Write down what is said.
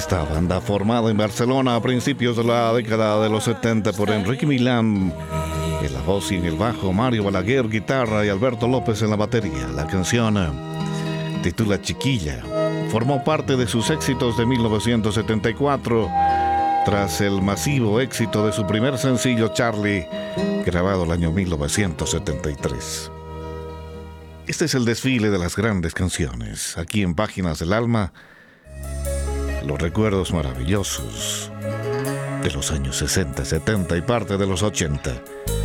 Esta banda, formada en Barcelona a principios de la década de los 70 por Enrique Milán en la voz y en el bajo, Mario Balaguer guitarra y Alberto López en la batería. La canción titula Chiquilla. Formó parte de sus éxitos de 1974 tras el masivo éxito de su primer sencillo Charlie, grabado el año 1973. Este es el desfile de las grandes canciones. Aquí en Páginas del Alma, los recuerdos maravillosos de los años 60, 70 y parte de los 80.